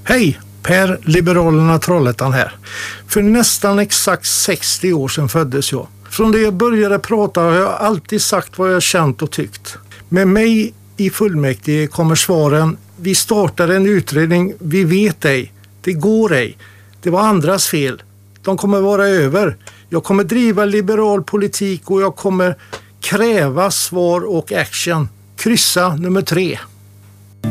Hej, Per Liberalerna Trollhättan här. För nästan exakt 60 år sedan föddes jag. Från det jag började prata har jag alltid sagt vad jag känt och tyckt. Med mig i fullmäktige kommer svaren: vi startar en utredning, vi vet ej, det går ej, det var andras fel, de kommer vara över. Jag kommer driva liberal politik och jag kommer kräva svar och action. Kryssa nummer 3.